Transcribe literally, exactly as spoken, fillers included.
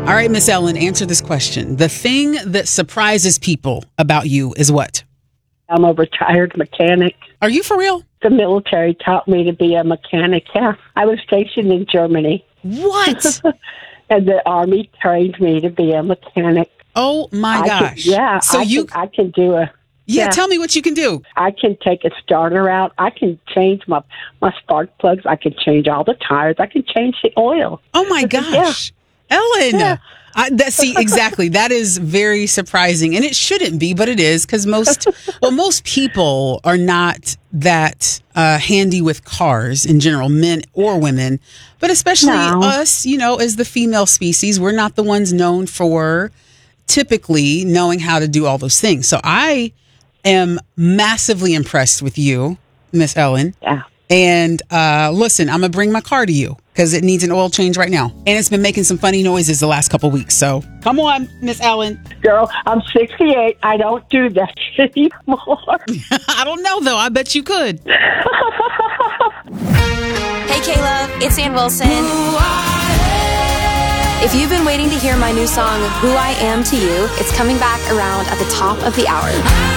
All right, Miss Ellen, answer this question. The thing that surprises people about you is what? I'm a retired mechanic. Are you for real? The military taught me to be a mechanic. Yeah, I was stationed in Germany. What? And the Army trained me to be a mechanic. Oh, my I gosh. Can, yeah. So I you... Can, I can do a... Yeah, Yeah. tell me what you can do. I can take a starter out. I can change my, my spark plugs. I can change all the tires. I can change the oil. Oh, my gosh. Yeah. Ellen. Yeah. I, that, see, exactly. That is very surprising. And it shouldn't be, but it is because most, well, most people are not that uh, handy with cars in general, men or women. But especially No. us, you know, as the female species, we're not the ones known for typically knowing how to do all those things. So I am massively impressed with you, Miss Ellen. Yeah. And uh, listen, I'm going to bring my car to you because it needs an oil change right now. And it's been making some funny noises the last couple weeks. So come on, Miss Ellen. Girl, I'm sixty-eight. I don't do that anymore. I don't know, though. I bet you could. Hey, Caleb, it's Ann Wilson. If you've been waiting to hear my new song, Who I Am to You, it's coming back around at the top of the hour.